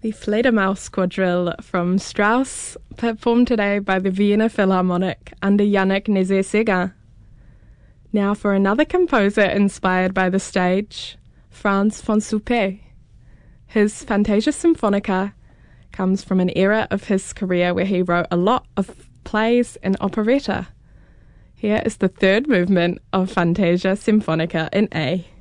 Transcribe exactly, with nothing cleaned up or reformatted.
The Fledermaus quadrille from Strauss, performed today by the Vienna Philharmonic under Yannick Nézet-Séguin. Now for another composer inspired by the stage, Frans van Suppé. His Fantasia Symphonica comes from an era of his career where he wrote a lot of plays and operetta. Here is the third movement of Fantasia Symphonica in A.